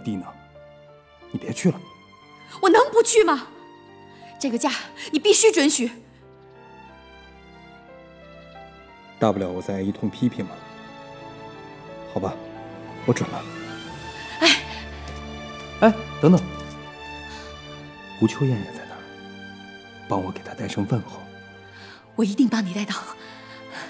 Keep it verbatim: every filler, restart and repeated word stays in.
弟呢？你别去了。 我能不去吗？这个嫁你必须准许。 大不了我再挨一通批评嘛。好吧，我准了。 哎， 哎，等等，吴秋燕也在那儿，帮我给她带声问候。 我一定帮你带到。